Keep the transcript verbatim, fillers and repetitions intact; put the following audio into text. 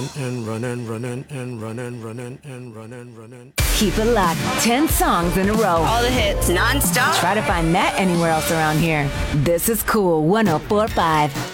and running, running, and running, running, and running, running. Keep it locked. ten songs in a row. All the hits, non-stop. Try to find that anywhere else around here. This is Cool one oh four point five.